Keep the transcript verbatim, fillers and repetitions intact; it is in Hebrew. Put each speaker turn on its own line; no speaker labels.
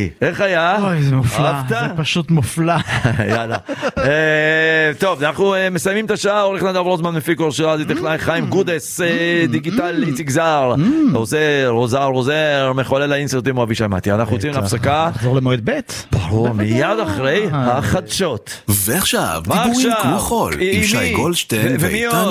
איך היה?
אוי, זה מופלא,
אהבת?
זה פשוט מופלא.
יאללה. אה, טוב, אנחנו אה, מסיימים את השעה, הולך נדב רוזמן מפיק ראש רדיו טכנאי חיים גודס, אה, דיגיטל איציק זר, עוזר, עוזר, עוזר, מחולל האינסרטים אבישי מתי. אנחנו יוצאים להפסקה.
נחזור למועד ב'.
ברור, מיד אחרי החדשות.
ועכשיו,
מה
דיבורים
עכשיו?
כמו חול, עם
עם
שי
מי?
גולדשטיין
ו- ומי
ואיתן
עוד?